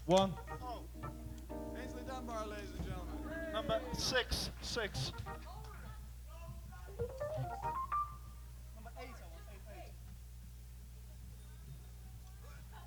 1. Oh, Ainsley Dunbar, ladies and gentlemen. Number 6.